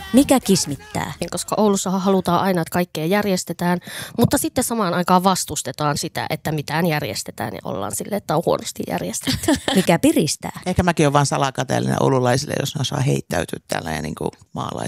Mikä kismittää? Koska Oulussahan halutaan aina, että kaikkea järjestetään, mutta sitten samaan aikaan vastustetaan sitä, että mitään järjestetään ja ollaan silleen, että on huonosti järjestetty. Mikä piristää? Ehkä mäkin olen vaan salakateellinen oululaisille, jos ne osaa heittäytyä tällä ja niin kuin